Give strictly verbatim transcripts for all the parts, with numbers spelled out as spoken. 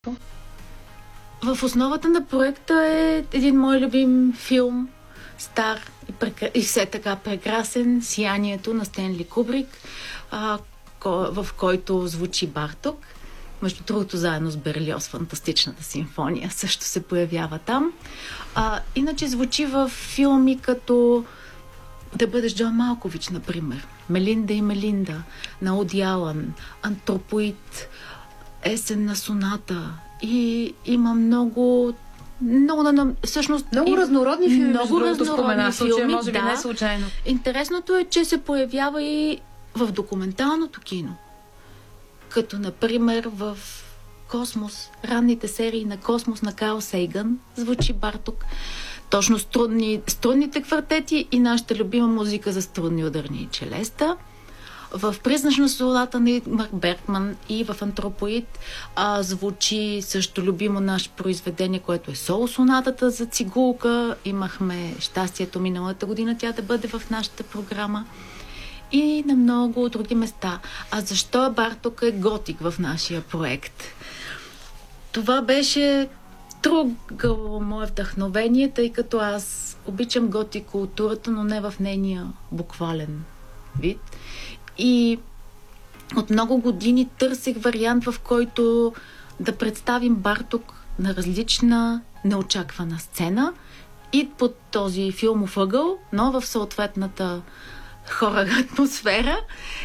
В основата на проекта е един мой любим филм, стар и, прекра... и все така прекрасен, Сиянието на Стенли Кубрик, а, ко... в който звучи Барток. Между другото, заедно с Берлиоз, фантастичната симфония също се появява там. А, иначе звучи в филми като Да бъдеш Джон Малкович, например, Мелинда и Мелинда на Уди Алън, Антропоид, Есенна соната. И има много много, всъщност, много разнородни филми, много разнородни спомена, филми, случая, може би да. не случайно. Интересното е, че се появява и в документалното кино. Като, например, в Космос, ранните серии на Космос на Карл Сейгън, звучи Барток. Точно струнни, струнните квартети и нашата любима музика за струнни, ударни и челеста. В Призрачна соната на Ингмар Бергман и в Антропоид а, звучи също любимо наше произведение, което е соло-сонатата за цигулка. Имахме щастието миналата година тя да бъде в нашата програма. И на много други места. А защо Барток е готик в нашия проект? Това беше друго мое вдъхновение, тъй като аз обичам готик културата, но не в нейния буквален вид. И от много години търсех вариант, в който да представим Барток на различна, неочаквана сцена и под този филмов ъгъл, но в съответната хора атмосфера.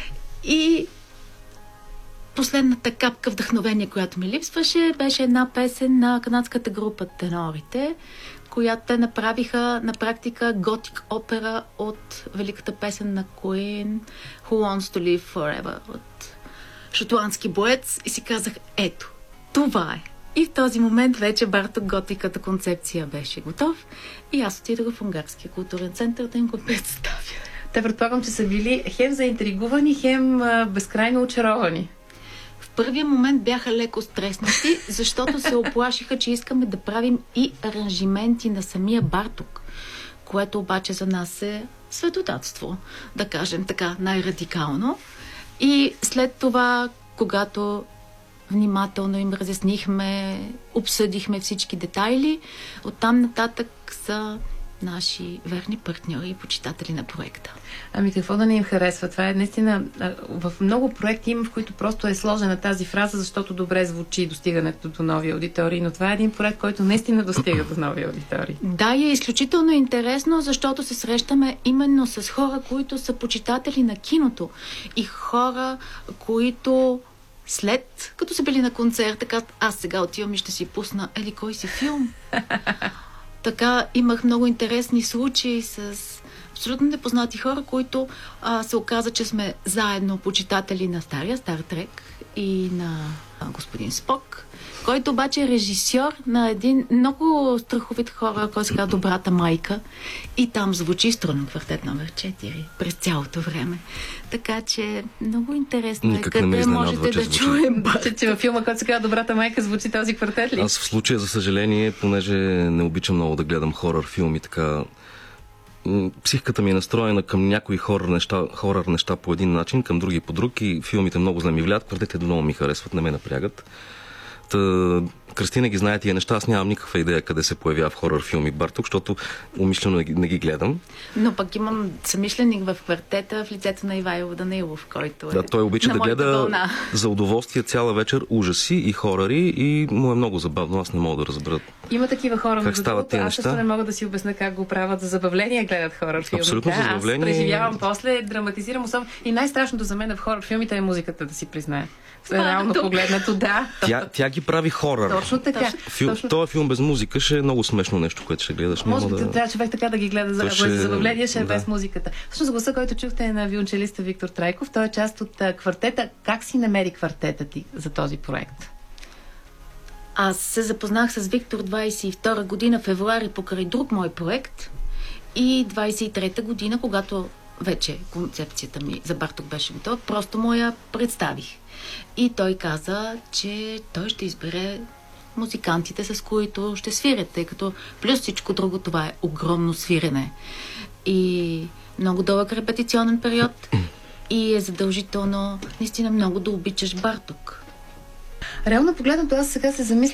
И последната капка вдъхновение, която ми липсваше, беше една песен на канадската група Тенорите, която те направиха на практика готик опера от великата песен на Queen Who Wants to Live Forever от шотландски боец и си казах, ето, това е. И в този момент вече Барток готиката концепция беше готов и аз отидох в Унгарския културен център да им го представя. Те предполагам, че са били хем заинтригувани, хем а, безкрайно очаровани. В първия момент бяха леко стреснати, защото се оплашиха, че искаме да правим и аранжименти на самия Барток, което обаче за нас е светотатство, да кажем така най-радикално. И след това, когато внимателно им разяснихме, обсъдихме всички детайли, оттам нататък са наши верни партньори и почитатели на проекта. Ами какво да не им харесва? Това е наистина в много проекти има, в които просто е сложена тази фраза, защото добре звучи достигането до нови аудитории, но това е един проект, който наистина достига до нови аудитории. Да, и е изключително интересно, защото се срещаме именно с хора, които са почитатели на киното и хора, които след като са били на концерт, така аз сега отивам и ще си пусна еди кой си филм. Така имах много интересни случаи с абсолютно непознати хора, които а, се оказа, че сме заедно почитатели на стария Стар Трек и на а, господин Спок, който обаче е режисьор на един много страховит хора, който се казва Добрата майка, и там звучи струнен квартет номер четири през цялото време. Така че много интересно е къде можете да чуем. Че, че във филма, който се казва Добрата майка, звучи този квартет ли? Аз в случая, за съжаление, понеже не обичам много да гледам хорър филми, така психиката ми е настроена към някои хорър неща, хорър неща по един начин, към други по друг, и филмите много зле ми влияят, квартетите много ми харесват, не ме напрягат. Та, Кръстина ги знае тия неща, аз нямам никаква идея къде се появява в хорър филми Барток, защото умишлено не ги, не ги гледам. Но пък имам съмишленик в квартета в лицето на Ивайло Данаилов, който е да, той обича да гледа вълна. За удоволствие цяла вечер ужаси и хоръри и му е много забавно, аз не мога да разбера. Има такива хора, как стават тия аз неща. също не мога да си обясня как го правят. За забавление гледат хорър филми. Абсолютно да, за забавление. Аз преживявам после, драматизирам особено. И най-страшното за мен в хорър филмите е музиката, да си призная. Реално погледнато, да. Тя, тя ги прави хорър. Точно така. Фил, Точно... Това филм без музика ще е много смешно нещо, което ще гледаш. Може би да... трябва човек така да ги гледа за, ще... за забавление, ще е да. без музиката. Всъщност гласа, който чухте, е на виолончелиста Виктор Трайков. Той е част от а, квартета. Как си намери квартета ти за този проект? Аз се запознах с Виктор двайсет и втора година, февруари, покрай друг мой проект, и двайсет и трета година, когато вече концепцията ми за Барток беше готова, просто му я представих. И той каза, че той ще избере музикантите, с които ще свирят, тъй като плюс всичко друго това е огромно свирене и много дълъг репетиционен период и е задължително наистина много да обичаш Барток. Реално погледнато, аз сега се замисля